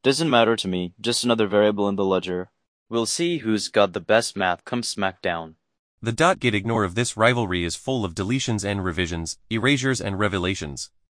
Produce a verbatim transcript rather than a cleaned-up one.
Doesn't matter to me, just another variable in the ledger. We'll see who's got the best math come smackdown. The .git ignore of this rivalry is full of deletions and revisions, erasures and revelations.